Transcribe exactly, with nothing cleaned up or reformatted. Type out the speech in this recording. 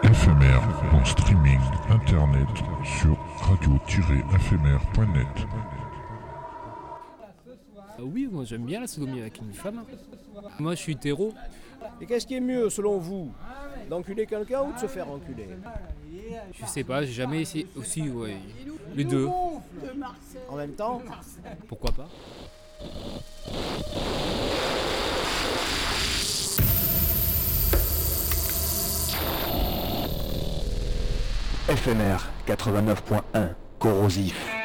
Éphémère en streaming internet sur radio-éphémère point net. Euh, oui, moi j'aime bien la sodomie avec une femme. Moi je suis hétéro. Et qu'est-ce qui est mieux selon vous, d'enculer quelqu'un ou de se faire enculer? Je sais pas, j'ai jamais essayé aussi, ouais. Les deux. En même temps? Pourquoi pas? Éphémère quatre-vingt-neuf point un, corrosif.